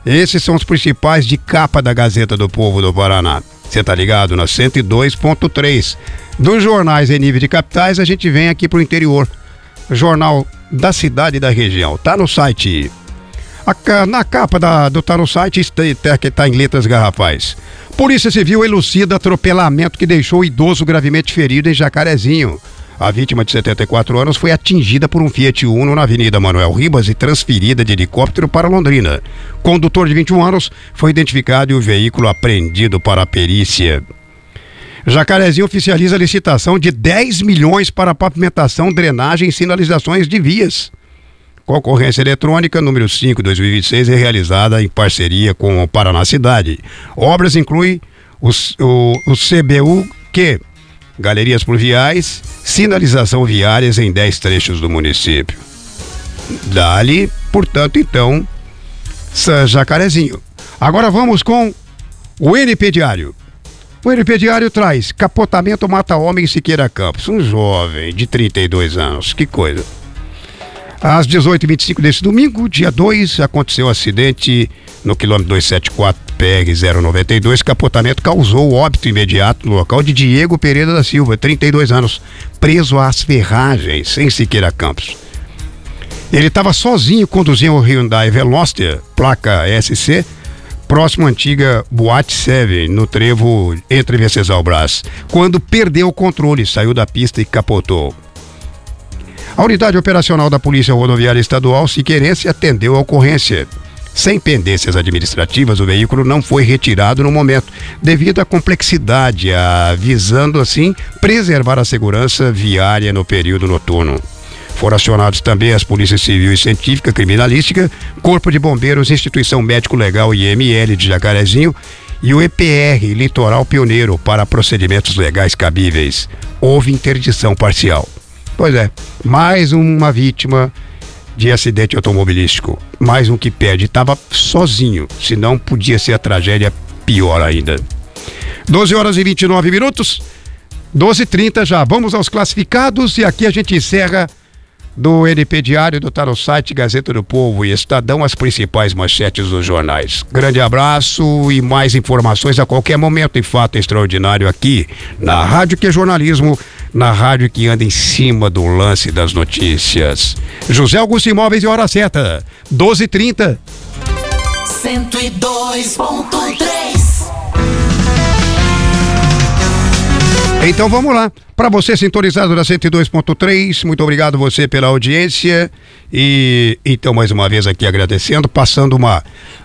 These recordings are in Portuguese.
Esses são os principais de capa da Gazeta do Povo do Paraná. Você tá ligado? Na 102.3. Dos jornais em nível de capitais, a gente vem aqui pro interior. Jornal da cidade e da região. Tá no site. Na capa tá no site, tá em letras garrafais. Polícia Civil elucida atropelamento que deixou o idoso gravemente ferido em Jacarezinho. A vítima de 74 anos foi atingida por um Fiat Uno na Avenida Manuel Ribas e transferida de helicóptero para Londrina. Condutor de 21 anos foi identificado e o veículo apreendido para a perícia. Jacarezinho oficializa a licitação de 10 milhões para pavimentação, drenagem e sinalizações de vias. Concorrência eletrônica número 5/2026 é realizada em parceria com o Paraná Cidade. Obras incluem o CBUQ, galerias pluviais, sinalização viárias em 10 trechos do município. Dali, portanto, então, Jacarezinho. Agora vamos com o NP Diário. O NP Diário traz: capotamento mata homem em Siqueira Campos. Um jovem de 32 anos. Que coisa. Às 18h25 desse domingo, dia 2, aconteceu um acidente no quilômetro 274 PR-092. Capotamento causou óbito imediato no local de Diego Pereira da Silva, 32 anos, preso às ferragens em Siqueira Campos. Ele estava sozinho conduzindo o Hyundai Veloster, placa SC, próximo à antiga Boate 7, no trevo entre Venceslau Brás, quando perdeu o controle, saiu da pista e capotou. A unidade operacional da Polícia Rodoviária Estadual Siqueirense atendeu a ocorrência. Sem pendências administrativas, o veículo não foi retirado no momento, devido à complexidade, visando assim preservar a segurança viária no período noturno. Foram acionados também as Polícias Civil e Científica, Criminalística, Corpo de Bombeiros, Instituição Médico Legal IML de Jacarezinho e o EPR Litoral Pioneiro para procedimentos legais cabíveis. Houve interdição parcial. Pois é, mais uma vítima de acidente automobilístico. Mais um que perde. Estava sozinho, senão podia ser a tragédia pior ainda. 12h29. 12h30 já. Vamos aos classificados e aqui a gente encerra do NP Diário, do Tá no site, Gazeta do Povo e Estadão, as principais manchetes dos jornais. Grande abraço e mais informações a qualquer momento e fato extraordinário aqui na Rádio que é Jornalismo, na rádio que anda em cima do lance das notícias. José Augusto Imóveis e hora certa, 12h30. 102.3. Então vamos lá, para você sintonizado na 102.3, muito obrigado você pela audiência e então mais uma vez aqui agradecendo, passando uma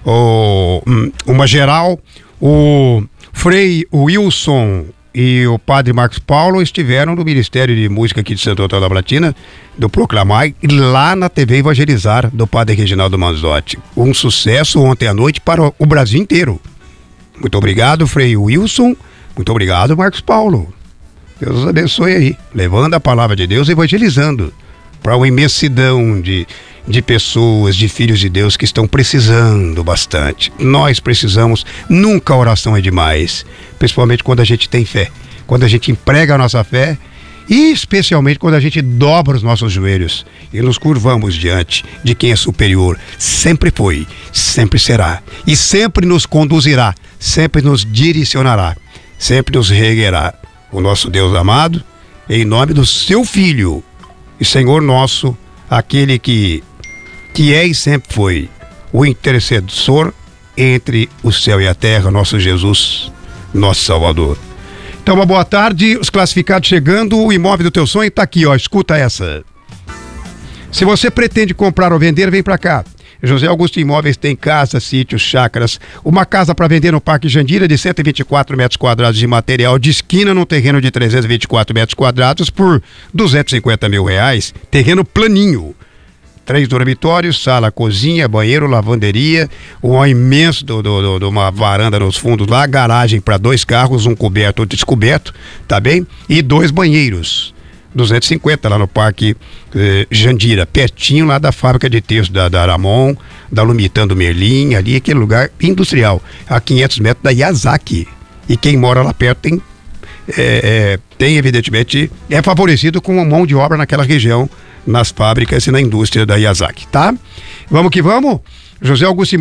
geral. O Frei Wilson e o Padre Marcos Paulo estiveram no Ministério de Música aqui de Santo Antônio da Platina, do Proclamar, lá na TV Evangelizar, do Padre Reginaldo Manzotti. Um sucesso ontem à noite para o Brasil inteiro. Muito obrigado, Frei Wilson, muito obrigado, Marcos Paulo. Deus os abençoe aí, levando a palavra de Deus, evangelizando para uma imensidão de pessoas, de filhos de Deus que estão precisando bastante. Nós precisamos, nunca a oração é demais, principalmente quando a gente tem fé, quando a gente emprega a nossa fé e especialmente quando a gente dobra os nossos joelhos e nos curvamos diante de quem é superior. Sempre foi, sempre será e sempre nos conduzirá, sempre nos direcionará, sempre nos reguerá. O nosso Deus amado, em nome do seu Filho e Senhor nosso, aquele que é e sempre foi o intercessor entre o céu e a terra, nosso Jesus, nosso Salvador. Então, uma boa tarde, os classificados chegando, o imóvel do teu sonho está aqui, ó, escuta essa. Se você pretende comprar ou vender, vem para cá. José Augusto Imóveis tem casa, sítios, chácaras, uma casa para vender no Parque Jandira de 124 metros quadrados de material de esquina num terreno de 324 metros quadrados por R$250 mil, terreno planinho. 3 dormitórios, sala, cozinha, banheiro, lavanderia, um imenso de uma varanda nos fundos lá, garagem para 2 carros, um coberto, outro descoberto, tá bem? E 2 banheiros. 250 lá no Parque Jandira, pertinho lá da fábrica de tecido da Aramon, da Lumitando Merlin, ali aquele lugar industrial, a 500 metros da Yazaki. E quem mora lá perto tem evidentemente, é favorecido com uma mão de obra naquela região, nas fábricas e na indústria da Yazaki, tá? Vamos que vamos, José Augusto